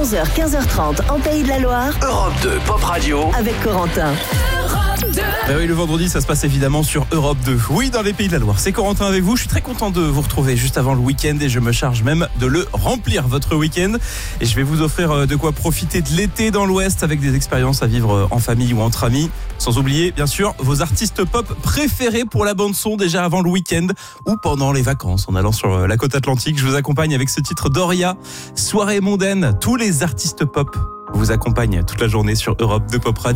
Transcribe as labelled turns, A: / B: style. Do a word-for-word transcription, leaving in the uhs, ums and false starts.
A: onze heures quinze heures trente en Pays de la Loire.
B: Europe deux Pop Radio
A: Avec Corentin.
C: Ben oui, le vendredi, ça se passe évidemment sur Europe deux. Oui, dans les Pays de la Loire. C'est Corentin avec vous. Je suis très content de vous retrouver juste avant le week-end et je me charge même de le remplir, votre week-end. Et je vais vous offrir de quoi profiter de l'été dans l'Ouest avec des expériences à vivre en famille ou entre amis. Sans oublier, bien sûr, vos artistes pop préférés pour la bande-son déjà avant le week-end ou pendant les vacances en allant sur la côte atlantique. Je vous accompagne avec ce titre d'Oria, Soirée mondaine. Tous les artistes pop vous accompagnent toute la journée sur Europe deux Pop Radio.